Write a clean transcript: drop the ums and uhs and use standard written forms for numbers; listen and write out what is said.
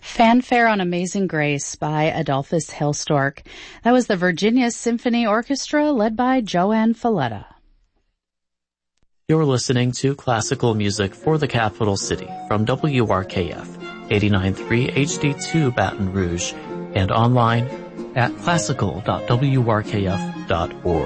Fanfare on Amazing Grace by Adolphus Hailstork. That was the Virginia Symphony Orchestra led by Joanne Falletta. You're listening to classical music for the capital city from WRKF 89.3 HD2 Baton Rouge and online at classical.wrkf.org.